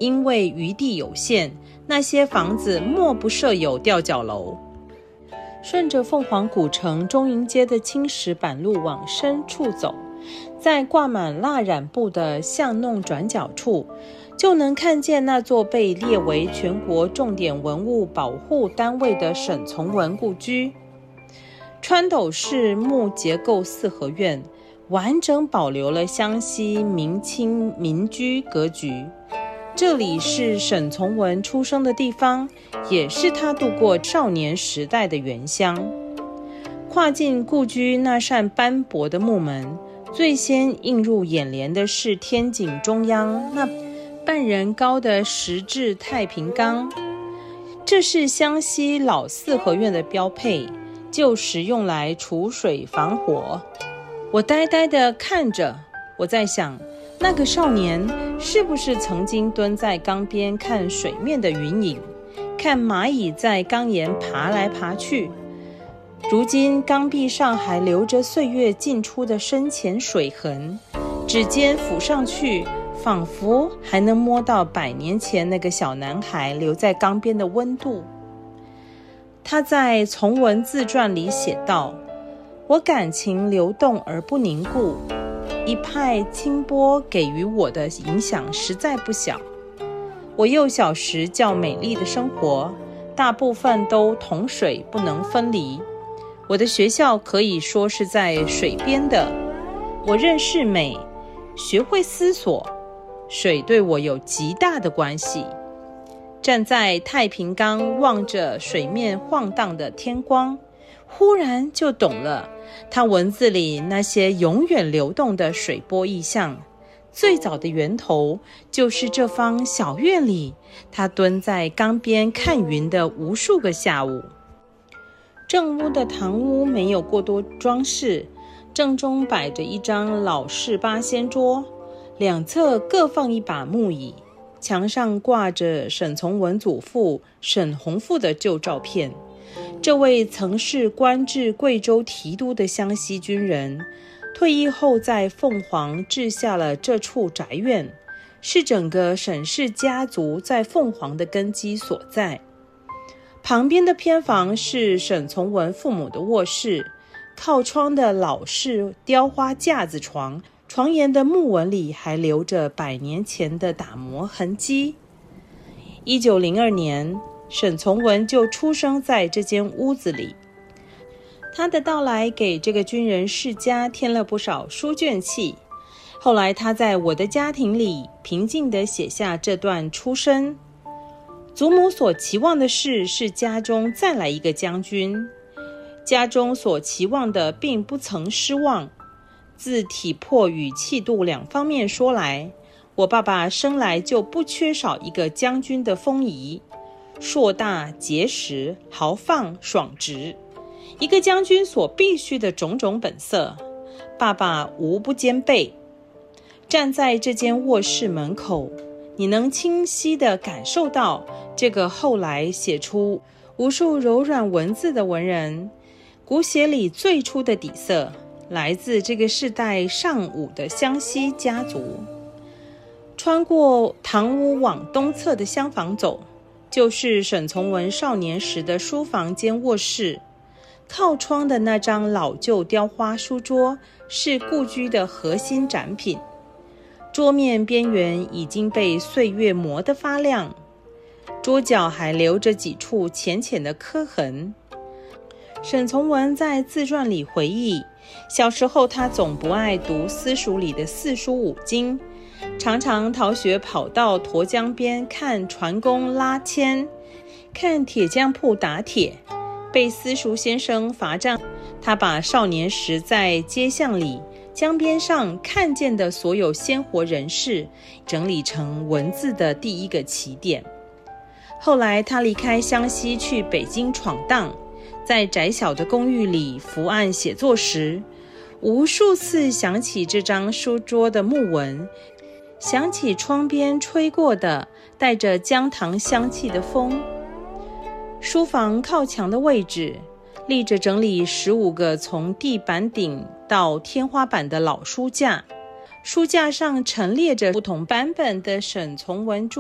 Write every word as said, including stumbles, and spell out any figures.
因为余地有限，那些房子莫不设有吊脚楼。顺着凤凰古城中营街的青石板路往深处走，在挂满蜡染布的巷弄转角处，就能看见那座被列为全国重点文物保护单位的沈从文故居。穿斗式木结构四合院完整保留了湘西明清民居格局，这里是沈从文出生的地方，也是他度过少年时代的原乡。跨进故居那扇斑驳的木门，最先映入眼帘的是天井中央那半人高的石质太平缸，这是湘西老四合院的标配，旧时用来储水防火。我呆呆地看着，我在想，那个少年是不是曾经蹲在缸边看水面的云影，看蚂蚁在缸沿爬来爬去？如今缸壁上还留着岁月浸出的深浅水痕，指尖抚上去，仿佛还能摸到百年前那个小男孩留在缸边的温度。他在从文自传里写道：我感情流动而不凝固，一派清波给予我的影响实在不小。我幼小时较美丽的生活，大部分都同水不能分离。我的学校可以说是在水边的，我认识美，学会思索，水对我有极大的关系。站在太平缸望着水面晃荡的天光，忽然就懂了他文字里那些永远流动的水波意象，最早的源头就是这方小院里他蹲在缸边看云的无数个下午。正屋的堂屋没有过多装饰，正中摆着一张老式八仙桌，两侧各放一把木椅，墙上挂着沈从文祖父沈弘富的旧照片。这位曾是官至贵州提督的湘西军人，退役后在凤凰置下了这处宅院，是整个沈氏家族在凤凰的根基所在。旁边的偏房是沈从文父母的卧室，靠窗的老式雕花架子床，床沿的木纹里还留着百年前的打磨痕迹。一九零二年，沈从文就出生在这间屋子里。他的到来给这个军人世家添了不少书卷气。后来他在我的家庭里平静地写下这段出身。祖母所期望的事是家中再来一个将军，家中所期望的并不曾失望。自体魄与气度两方面说来，我爸爸生来就不缺少一个将军的风仪，硕大、结实、豪放、爽直，一个将军所必须的种种本色，爸爸无不兼备。站在这间卧室门口，你能清晰地感受到这个后来写出无数柔软文字的文人，骨血里最初的底色来自这个世代尚武的湘西家族。穿过堂屋往东侧的厢房走，就是沈从文少年时的书房兼卧室。靠窗的那张老旧雕花书桌是故居的核心展品，桌面边缘已经被岁月磨得发亮，桌角还留着几处浅浅的刻痕。沈从文在自传里回忆，小时候他总不爱读私塾里的四书五经，常常逃学跑到沱江边看船工拉纤，看铁匠铺打铁，被私塾先生罚站。他把少年时在街巷里江边上看见的所有鲜活人事整理成文字的第一个起点。后来他离开湘西去北京闯荡，在窄小的公寓里伏案写作时，无数次想起这张书桌的木纹，想起窗边吹过的带着姜糖香气的风。书房靠墙的位置立着整理十五个从地板顶到天花板的老书架，书架上陈列着不同版本的沈从文著